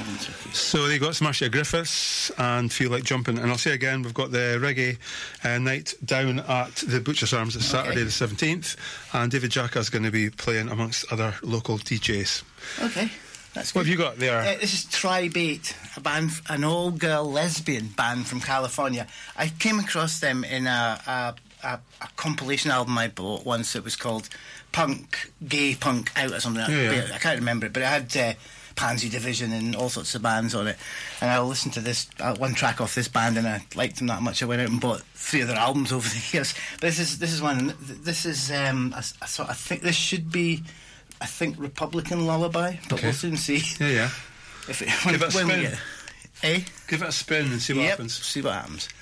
So they got Smasher Griffiths and Feel Like Jumping. And I'll say again, we've got the reggae night down at the Butcher's Arms. It's Saturday the 17th. And David Jacka's going to be playing amongst other local DJs. Okay. That's good. What have you got there? This is Tri-Bait, a band, an all-girl lesbian band from California. I came across them in a compilation album I bought once. It was called Gay Punk Out or something. Yeah. I can't remember it, but it had Pansy Division and all sorts of bands on it. And I listened to this one track off this band, and I liked them that much. I went out and bought 3 of their albums over the years. But this is one. This is I think this should be, I think, Republican Lullaby, but we'll soon see. Yeah. If Give it a spin. Give it a spin and see what happens. See what happens.